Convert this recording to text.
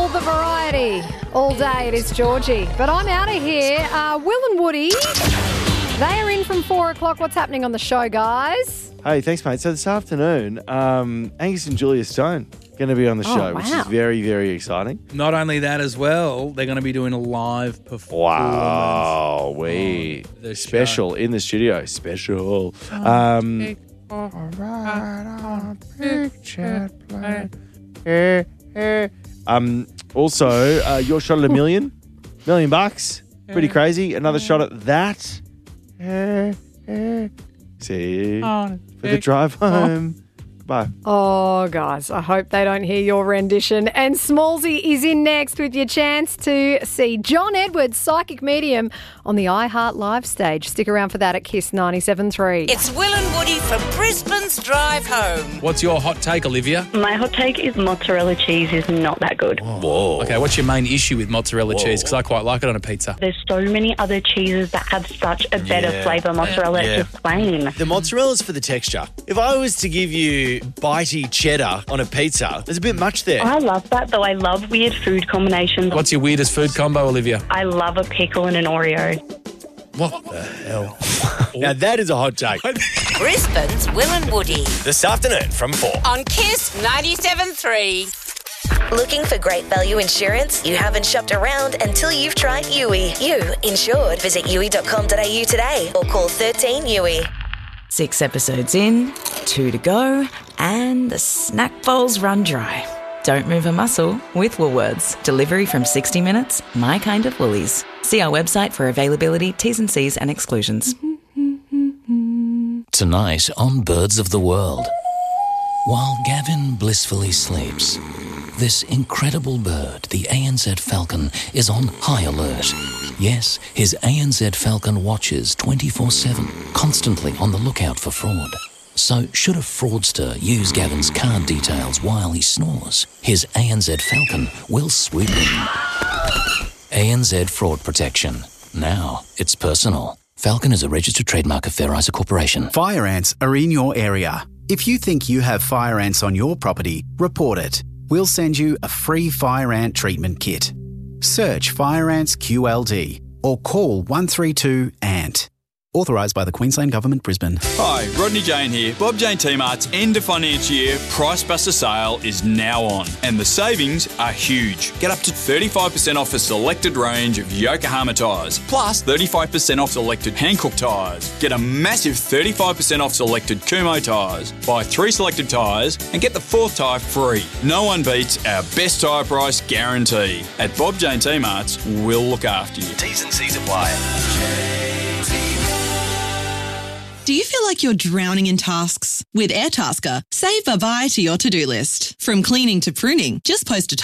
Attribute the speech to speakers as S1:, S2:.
S1: the variety. All day it is Georgie. But I'm out of here. Will and Woody, they are in from 4 o'clock. What's happening on the show, guys?
S2: Hey, thanks, mate. So this afternoon, Angus and Julia Stone going to be on the show, which is very, very exciting.
S3: Not only that as well, they're going to be doing a live performance.
S2: Wow,
S3: the
S2: special in the studio. Special. Also, your shot at $1 million bucks. Pretty crazy. Another shot at that. See you for the drive home. Bye.
S1: Oh, guys, I hope they don't hear your rendition. And Smallsy is in next with your chance to see John Edwards, Psychic Medium, on the iHeart Live stage. Stick around for that at Kiss 97.3.
S4: It's Will and Woody from Brisbane's Drive Home.
S3: What's your hot take, Olivia?
S5: My hot take is mozzarella cheese is not that good.
S3: Whoa. Okay, what's your main issue with mozzarella cheese? Because I quite like it on a pizza.
S5: There's so many other cheeses that have such a better flavour. Mozzarella is just plain.
S6: The mozzarella's for the texture. If I was to give you bitey cheddar on a pizza, there's a bit much there.
S5: I love that, though. I love weird food combinations.
S3: What's your weirdest food combo, Olivia?
S5: I love a pickle and an Oreo.
S3: What the hell?
S6: Now that is a hot take.
S4: Brisbane's Will and Woody
S6: This afternoon from 4.
S4: on Kiss 97.3.
S7: Looking for great value insurance? You haven't shopped around until you've tried Yui. You insured. Visit yui.com.au today or call 13 Yui.
S8: 6 episodes in, 2 to go, and the snack bowl's run dry. Don't move a muscle with Woolworths. Delivery from 60 minutes, my kind of Woolies. See our website for availability, T's and C's and exclusions.
S9: Tonight on Birds of the World. While Gavin blissfully sleeps, this incredible bird, the ANZ falcon, is on high alert. Yes, his ANZ falcon watches 24/7, constantly on the lookout for fraud. So should a fraudster use Gavin's card details while he snores, his ANZ falcon will swoop in. ANZ Fraud Protection. Now it's personal. Falcon is a registered trademark of Fair Isa Corporation.
S10: Fire ants are in your area. If you think you have fire ants on your property, report it. We'll send you a free fire ant treatment kit. Search Fire Ants QLD or call 132-ANT. Authorised by the Queensland Government, Brisbane.
S11: Hi, Rodney Jane here. Bob Jane T-Mart's end of financial year Price Buster sale is now on, and the savings are huge. Get up to 35% off a selected range of Yokohama tyres, plus 35% off selected Hankook tyres. Get a massive 35% off selected Kumho tyres. Buy 3 selected tyres and get the 4th tyre free. No one beats our best tyre price guarantee. At Bob Jane T-Mart's, we'll look after you.
S6: T's and C's apply.
S12: Do you feel like you're drowning in tasks? With Airtasker, save Bye-bye to your to-do list. From cleaning to pruning, just post a